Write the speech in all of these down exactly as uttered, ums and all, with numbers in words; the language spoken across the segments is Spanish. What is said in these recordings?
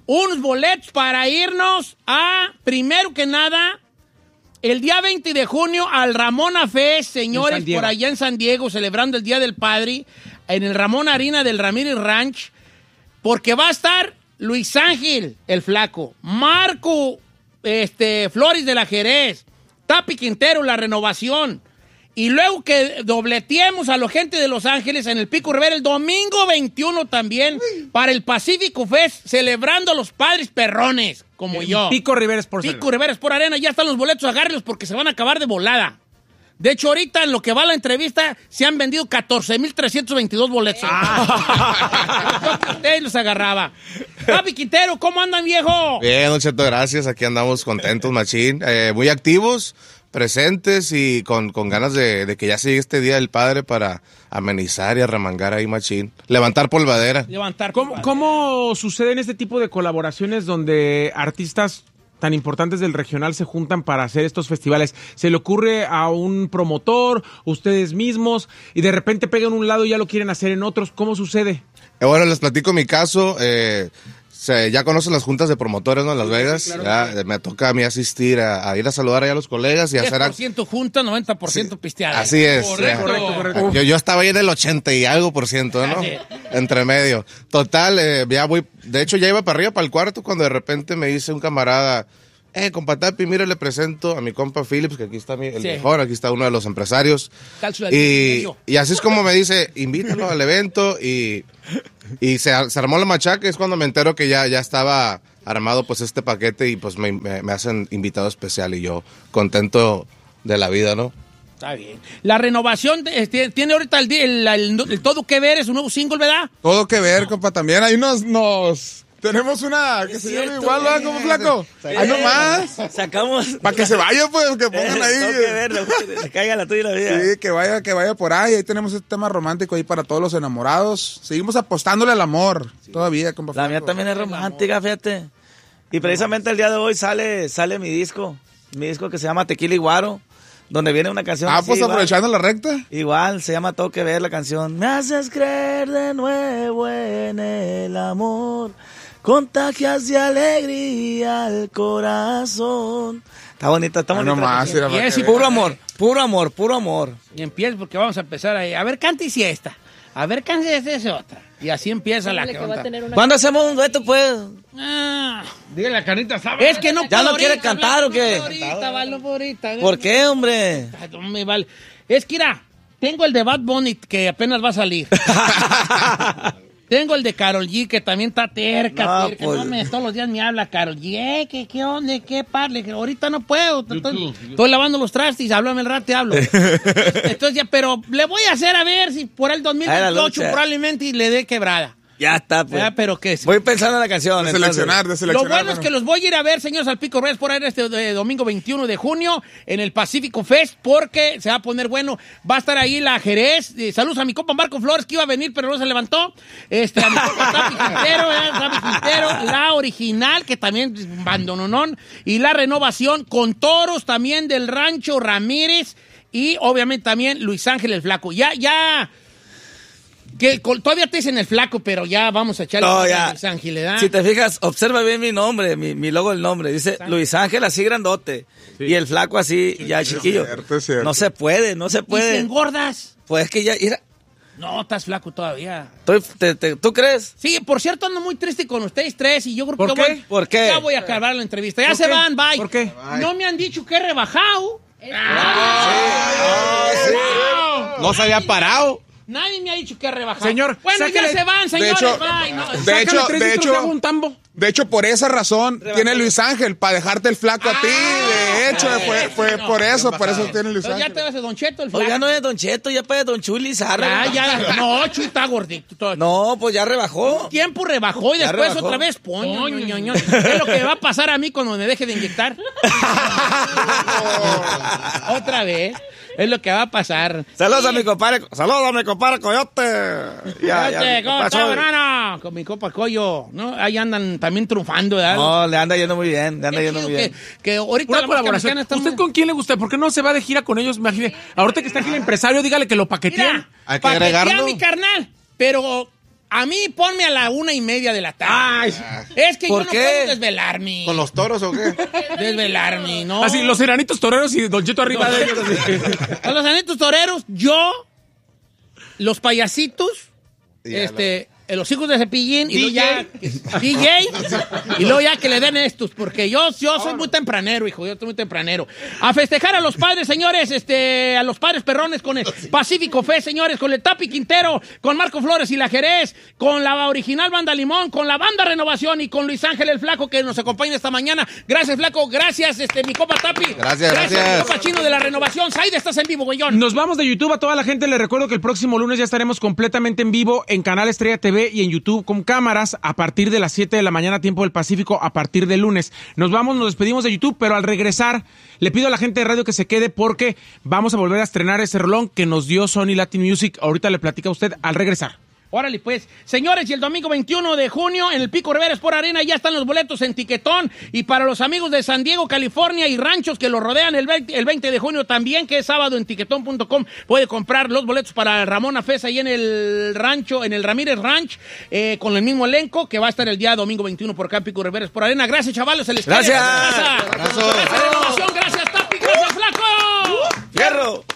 unos boletos para irnos a, primero que nada, el día veinte de junio al Ramona Fest, señores, por allá en San Diego, celebrando el Día del Padre, en el Ramón Arena del Ramírez Ranch, porque va a estar Luis Ángel, el Flaco, Marco este, Flores de la Jerez, Tapi Quintero, La Renovación, y luego que dobleteemos a la gente de Los Ángeles en el Pico Rivera el domingo veintiuno también para el Pacífico Fest, celebrando a los padres perrones, como el yo. Pico Rivera Sport Arena. Pico Rivera Sport Arena, ya están los boletos, agárrenlos porque se van a acabar de volada. De hecho, ahorita en lo que va la entrevista se han vendido catorce mil trescientos veintidós boletos. Ah. Usted los agarraba. Papi Quintero, ¿cómo andan, viejo? Bien, Don Cheto, gracias. Aquí andamos contentos, machín. Eh, muy activos, presentes y con, con ganas de, de que ya llegue este Día del Padre para amenizar y arremangar ahí, machín. Levantar polvadera. Levantar ¿Cómo, polvadera. ¿Cómo suceden este tipo de colaboraciones donde artistas tan importantes del regional se juntan para hacer estos festivales? ¿Se le ocurre a un promotor, ustedes mismos, y de repente pegan un lado y ya lo quieren hacer en otros? ¿Cómo sucede? Eh, bueno, les platico mi caso. Eh, se, ya conocen las juntas de promotores, ¿no? En Las Vegas. Sí, claro. Ya, eh, me toca a mí asistir a, a ir a saludar allá a los colegas y hacer... diez por ciento junta, noventa por ciento sí, pisteada. así es. Correcto, ya. correcto, correcto. Yo, yo estaba ahí en el ochenta y algo por ciento, ¿no? Sí. Entre medio. Total, eh, ya voy... De hecho, ya iba para arriba, para el cuarto, cuando de repente me dice un camarada... Eh, compa Tapi, mire, le presento a mi compa Phillips, que aquí está mi, el Sí. mejor, aquí está uno de los empresarios. Cápsula Y, del y así es como me dice, invítalo al evento y, y se, se armó la machaca. Es cuando me entero que ya, ya estaba armado pues este paquete y pues me, me, me hacen invitado especial y yo contento de la vida, ¿no? Está bien. La Renovación este, tiene ahorita el, el, el, el Todo Que Ver, es un nuevo single, ¿verdad? Todo que ver, compa, también. Ahí nos... nos... Tenemos una que se llama igual, ¿verdad? Como Flaco. Ahí nomás. Sacamos. Para que se vaya, pues, que pongan ahí. Tengo que ver, que se caiga la tuya y la vida. Sí, que vaya, que vaya por ahí. Ahí tenemos este tema romántico ahí para todos los enamorados. Seguimos apostándole al amor. Sí. Todavía, compa La Flaco. mía también es romántica, fíjate. Y precisamente el día de hoy sale, sale mi disco. Mi disco que se llama Tequila y Guaro. Donde viene una canción Ah, así, pues igual. aprovechando la recta. Igual, se llama Todo Que Ver la canción. Me haces creer de nuevo en el amor. Contagias de alegría al corazón. Está bonita, está Ah, bonita. nomás, era para Y es que y Puro vea. amor, puro amor, puro amor. Y empieza porque vamos a empezar ahí. A ver, canta y si esta. A ver, canta y esta es otra. Y así empieza la Dígale que va a canta. tener una- ¿Cuándo hacemos un dueto, pues? Ah, Dígale la carnita, ¿sabes? es que no ¿Ya puedo no ahorita, quiere cantar Blanco, o qué? no puedo ahorita, Valo, por ahorita. ¿Por qué, hombre? Ay, no me vale. Es que, mira, tengo el de Bad Bunny que apenas va a salir. Tengo el de Karol G, que también está terca, No, terca. pues. No, me, todos los días me habla Karol G. Eh, ¿qué, qué onda? ¿Qué parle? Que ahorita no puedo. Estoy, estoy lavando los trastes. Háblame el rato, te hablo. Entonces, ya, pero le voy a hacer a ver si por el dos mil Ay, la veintiocho lucha. probablemente le dé quebrada. Ya está, pues. Ya, pero que Voy pensando en la canción. De entonces. seleccionar, de Lo seleccionar. bueno es que los voy a ir a ver, señores, al Pico Reyes por ahí este eh, domingo veintiuno de junio en el Pacífico Fest, porque se va a poner bueno. Va a estar ahí la Jerez. Eh, saludos a mi compa Marco Flores, que iba a venir, pero no se levantó. Este, a mi compa Tapi Quintero, eh, Tapi Quintero, la original, que también es un bandononón, y la Renovación, con toros también del Rancho Ramírez, y obviamente también Luis Ángel el Flaco. Ya, ya... Que con- todavía te dicen el Flaco, pero ya vamos a echarle No, a ya. Luis Ángel, ¿verdad? Si te fijas, observa bien mi nombre, mi, mi logo del nombre. Dice Luis Ángel así grandote. Y el flaco así, ya chiquillo. Es cierto, es cierto. No se puede, no se ¿Y si puede. engordas? Pues es que ya, mira, No, estás flaco todavía. estoy- te- te- ¿tú crees? Sí, por cierto, ando muy triste con ustedes tres y yo creo ¿Por que qué? voy, ¿Por qué? ya voy a acabar la entrevista. Ya ¿Por se qué? van, bye. ¿Por qué? No me han dicho que he rebajado. No se había parado. Nadie me ha dicho que he rebajado. Señor, bueno, sáquele- ya se van, señores. hecho, bye. No, de Sácale hecho, tres de litros hecho- de agua, un tambo. De hecho, por esa razón tiene Luis Ángel, para dejarte el flaco a ti. De hecho, fue, fue por eso, por eso tiene Luis Entonces ya Ángel. te vas de Don Cheto, el flaco. Oiga, no es Don Cheto, ya para Don Chuli Zarra. Ya, ya. No, Chuy está gordito. todo. No, pues ya rebajó. Tiempo rebajó y Ya después rebajó. otra vez poño, ño, ño, ño. Es lo que va a pasar a mí cuando me deje de inyectar. Otra vez. Es lo que va a pasar. Saludos a mi compadre, saludos a mi compadre Coyote. Ya, ya, Oye, mi ¿cómo compadre está, Choy. hermano? Con mi copa Coyo, ¿no? Ahí andan también triunfando, ¿verdad? No, le anda yendo muy bien, le anda Qué yendo chido muy que, bien. que ahorita Una la música colaboración. mexicana está ¿Usted muy- con quién le gusta? ¿Por qué no se va de gira con ellos? Imagine, ahorita que está aquí el empresario, dígale que lo paqueteen. Mira, Hay que paquetea agregarlo. a mi carnal, pero A mí ponme a la una y media de la tarde. Ay, es que yo no qué? puedo desvelarme. ¿Con los toros o qué? Desvelarme, ¿no? Así, los enanitos toreros y Don Cheto arriba de ellos. A los enanitos toreros, yo, los payasitos, Ya este... los hijos de Cepillín y luego ya D J y luego ya que le den estos, porque yo, yo soy muy tempranero, hijo, yo soy muy tempranero. A festejar a los padres, señores, este, a los padres perrones con el Pacífico Fe, señores, con el Tapi Quintero, con Marco Flores y la Jerez, con la original Banda Limón, con la Banda Renovación y con Luis Ángel el Flaco que nos acompaña esta mañana. Gracias, Flaco, gracias, este, mi copa Tapi. Gracias, gracias. Gracias, mi copa Chino de la Renovación. Said, estás en vivo, güeyón. Nos vamos de YouTube. A toda la gente les recuerdo que el próximo lunes ya estaremos completamente en vivo en Canal Estrella T V y en YouTube con cámaras a partir de las siete de la mañana, tiempo del Pacífico, a partir del lunes. Nos vamos, nos despedimos de YouTube, pero al regresar le pido a la gente de radio que se quede porque vamos a volver a estrenar ese rolón que nos dio Sony Latin Music. Ahorita le platica a usted al regresar. Órale, pues. Señores, y el domingo veintiuno de junio en el Pico Rivera Sport Arena ya están los boletos en Tiquetón. Y para los amigos de San Diego, California y ranchos que los rodean el veinte, el veinte de junio también, que es sábado, en tiquetón punto com, puede comprar los boletos para Ramón Afés ahí en el rancho, en el Ramírez Ranch, eh, con el mismo elenco que va a estar el día domingo veintiuno por acá en Pico Rivera Sport Arena. Gracias, chavales. Se les quiere. Gracias. Gracias. Gracias, Renovación. Gracias, Tapi. Gracias, Flaco. ¡Fierro!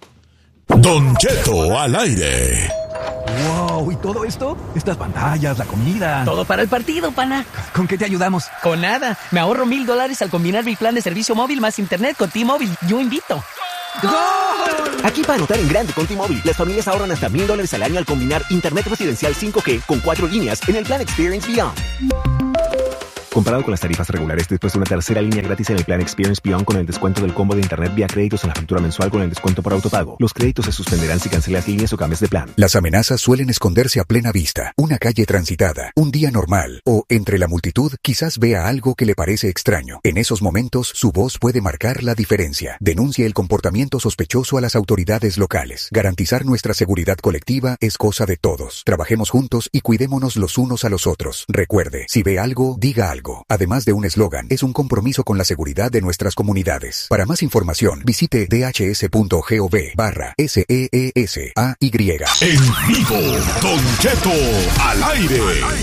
Don Cheto al aire. Wow, ¿y todo esto? Estas pantallas, la comida. Todo para el partido, pana. ¿Con qué te ayudamos? Con nada. Me ahorro mil dólares al combinar mi plan de servicio móvil más internet con T-Mobile. Yo invito. ¡Gol! Aquí para anotar en grande con T-Mobile, las familias ahorran hasta mil dólares al año al combinar internet residencial cinco G con cuatro líneas en el plan Experience Beyond. Comparado con las tarifas regulares, después de una tercera línea gratis en el plan Experience Beyond con el descuento del combo de internet vía créditos en la factura mensual con el descuento por autopago. Los créditos se suspenderán si cancelas líneas o cambias de plan. Las amenazas suelen esconderse a plena vista. Una calle transitada, un día normal o entre la multitud quizás vea algo que le parece extraño. En esos momentos, su voz puede marcar la diferencia. Denuncie el comportamiento sospechoso a las autoridades locales. Garantizar nuestra seguridad colectiva es cosa de todos. Trabajemos juntos y cuidémonos los unos a los otros. Recuerde, si ve algo, diga algo. Además de un eslogan, es un compromiso con la seguridad de nuestras comunidades. Para más información, visite dhs.gov barra S E E S A Y. En vivo, Don Cheto al aire.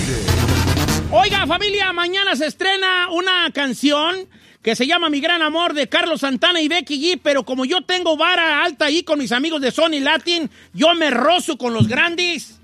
Oiga, familia, mañana se estrena una canción que se llama Mi Gran Amor de Carlos Santana y Becky G, pero como yo tengo vara alta ahí con mis amigos de Sony Latin, yo me rozo con los grandes.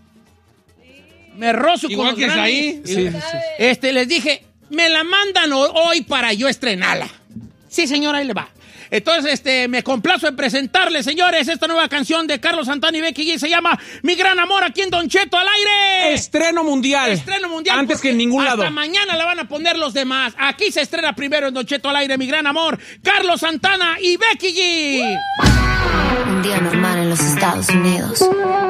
Me rozo con los grandes. Ahí. Sí, sí, sí. Este, les dije, me la mandan hoy para yo estrenarla. Sí, señora, ahí le va. Entonces, este, me complazo en presentarles, señores, esta nueva canción de Carlos Santana y Becky G. Se llama Mi Gran Amor, aquí en Don Cheto al aire. Estreno mundial. Estreno mundial. Antes que en ningún hasta lado. Hasta mañana la van a poner los demás. Aquí se estrena primero en Don Cheto al aire, Mi Gran Amor, Carlos Santana y Becky G. Un día normal en los Estados Unidos.